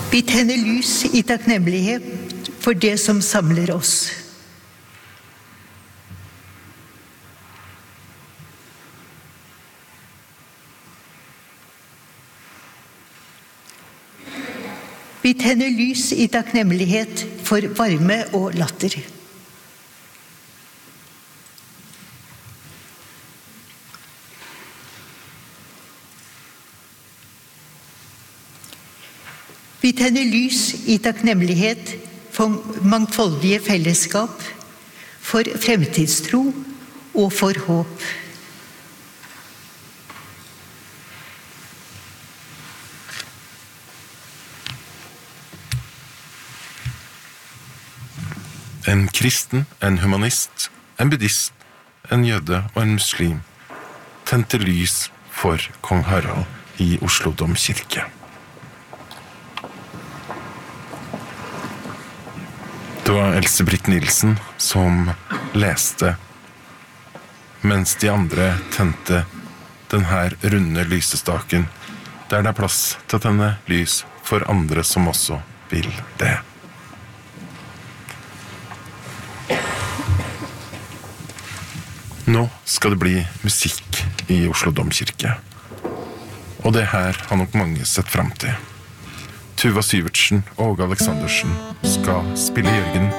Vi tenner lys I takknemlighet for det som samler oss. Vi tenner lys I takknemlighet for varme og latter. Vi tenner lys I takknemlighet for mangfoldige fellesskap, for fremtidstro og for håp. En kristen, en humanist, en buddhist, en jøde og en muslim tente lys for kong Harald I Oslo domkirke. Det var Else Britt Nilsen som leste, mens de andre tente den her runde lysestaken, der det plass til å tenne lys for andre som også vil det. Nå skal det bli musikk I Oslo domkirke. Og det her har nok mange sett frem til. Tuva Syvertsen og Åge Aleksandersen skal spille Jørgen